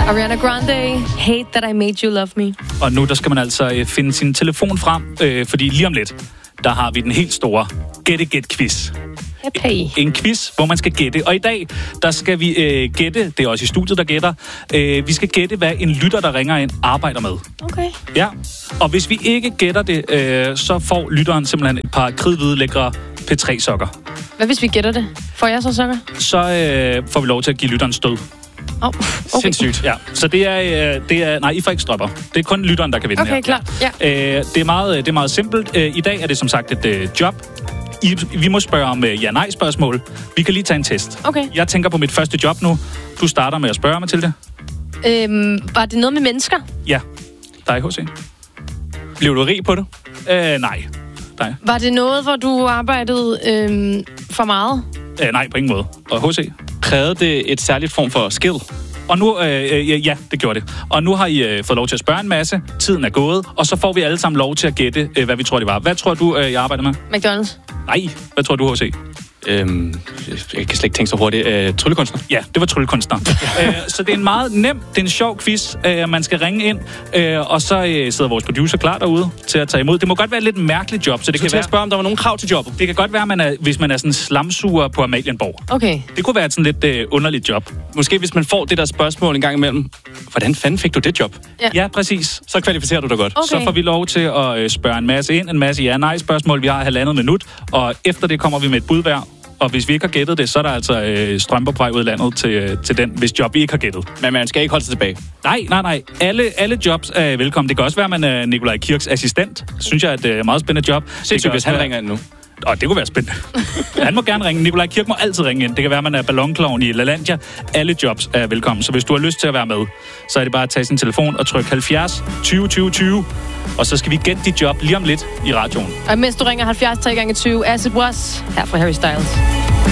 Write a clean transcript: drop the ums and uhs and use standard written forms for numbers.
Ariana Grande, Hate That I Made You Love Me. Og nu der skal man altså finde sin telefon frem, fordi lige om lidt, der har vi den helt store Gætte-Gæt-quiz. Hey. En quiz, hvor man skal gætte. Og i dag, der skal vi gætte, det er også i studiet, der gætter, vi skal gætte, hvad en lytter, der ringer ind, arbejder med. Okay. Ja, og hvis vi ikke gætter det, så får lytteren simpelthen et par kridhvide, lækre P3-sokker. Hvad hvis vi gætter det? Får jeg så sokker? Så får vi lov til at give lytteren stød. Okay. Sindssygt, ja. Så det er... Nej, I får ikke stropper. Det er kun lytteren, der kan vinde her. Okay, klart. Ja. Det er meget simpelt. I dag er det som sagt et job. Vi må spørge om ja-nej-spørgsmål. Vi kan lige tage en test. Okay. Jeg tænker på mit første job nu. Du starter med at spørge, Mathilde. Var det noget med mennesker? Ja. Dig, H.C. Blev du rig på det? Nej. Dig. Var det noget, hvor du arbejdede for meget? Nej, på ingen måde. Og H.C.? Krævede det et særligt form for skill? Og nu, ja, det gjorde det. Og nu har I fået lov til at spørge en masse. Tiden er gået. Og så får vi alle sammen lov til at gætte, hvad vi tror, det var. Hvad tror du, jeg arbejder med? McDonald's. Nej. Hvad tror du, H.C.? Jeg kan slet ikke tænke så hurtigt. Tryllekunstner? Ja, det var tryllekunstner. Så det er en meget nem, det er en sjov quiz. Man skal ringe ind, og så sidder vores producer klar derude til at tage imod. Det må godt være et lidt mærkeligt job, så det kan være... spørge, om der var nogen krav til jobbet. Det kan godt være, hvis man er sådan en slamsuger på Amalienborg. Okay. Det kunne være et sådan lidt underligt job. Måske hvis man får det der spørgsmål en gang imellem. Hvordan fanden fik du det job? Ja, præcis. Så kvalificerer du dig godt. Okay. Så får vi lov til at spørge en masse ind, en masse ja-nej-spørgsmål. Vi har 1,5 minut, og efter det kommer vi med et bud hver. Og hvis vi ikke har gættet det, så er der altså strømper på vej ud i landet til den, hvis job vi ikke har gættet. Men man skal ikke holde sig tilbage. Nej. Alle jobs er velkommen. Det kan også være, at man er Nikolaj Kirks assistent. Synes jeg er et meget spændende job. Sindssygt, hvis han ringer ind nu. Det kunne være spændende. Han må gerne ringe. Nikolaj Kirk må altid ringe ind. Det kan være, at man er ballonklovn i LaLandia. Alle jobs er velkommen. Så hvis du har lyst til at være med, så er det bare at tage sin telefon og trykke 70 20 20 20. Og så skal vi gætte dit job lige om lidt i radioen. Og mens du ringer 70 3x20, As It Was, her fra Harry Styles.